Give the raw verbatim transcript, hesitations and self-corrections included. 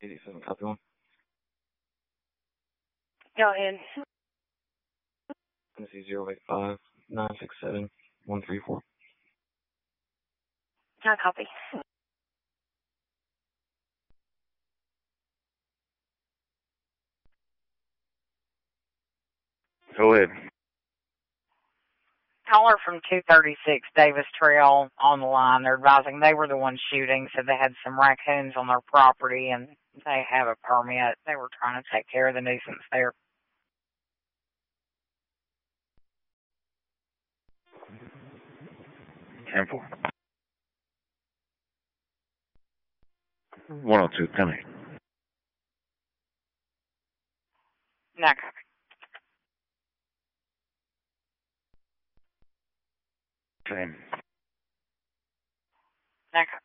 eighty-seven, copy one. Go ahead. Tennessee zero eight five nine six seven one three four. I copy. Go ahead. Caller from two thirty-six Davis Trail on the line. They're advising they were the ones shooting, so they had some raccoons on their property, and they have a permit. They were trying to take care of the nuisance there. Temple. one oh two, come here. No copy. Same. No copy.